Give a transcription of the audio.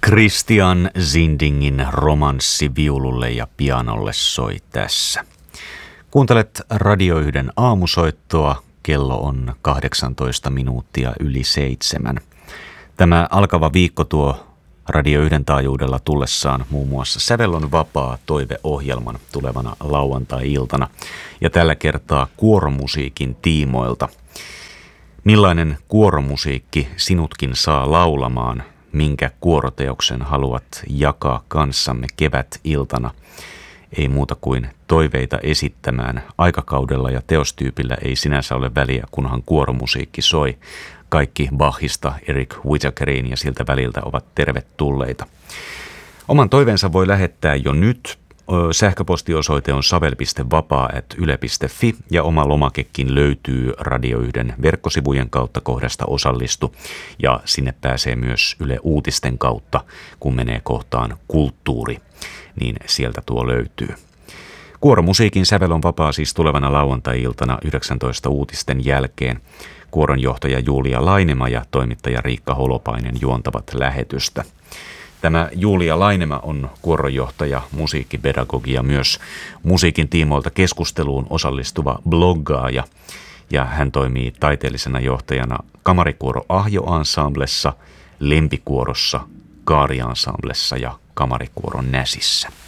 Christian Zindingin romanssi viululle ja pianolle soi tässä. Kuuntelet Radio 1 aamusoittoa, kello on 18 minuuttia yli 7. Tämä alkava viikko tuo Radio 1 taajuudella tullessaan muun muassa Sävel on vapaa toiveohjelman tulevana lauantai-iltana ja tällä kertaa kuoromusiikin tiimoilta. Millainen kuoromusiikki sinutkin saa laulamaan? Minkä kuoroteoksen haluat jakaa kanssamme kevät-iltana? Ei muuta kuin toiveita esittämään. Aikakaudella ja teostyypillä ei sinänsä ole väliä, kunhan kuoromusiikki soi. Kaikki Bachista Eric Whittakeriin ja siltä väliltä ovat tervetulleita. Oman toiveensa voi lähettää jo nyt. Sähköpostiosoite on savel.vapaa@yle.fi ja oma lomakekin löytyy Radio 1 verkkosivujen kautta kohdasta osallistu ja sinne pääsee myös Yle Uutisten kautta, kun menee kohtaan kulttuuri, niin sieltä tuo löytyy. Kuoromusiikin Sävel on vapaa siis tulevana lauantai-iltana 19 uutisten jälkeen. Kuoronjohtaja Julia Lainema ja toimittaja Riikka Holopainen juontavat lähetystä. Tämä Julia Lainema on kuoronjohtaja, musiikkipedagogi ja myös musiikin tiimoilta keskusteluun osallistuva bloggaaja. Ja hän toimii taiteellisena johtajana kamarikuoro Ahjo-ansamblessa, lempikuorossa, kaariansamblessa ja kamarikuoron Näsissä.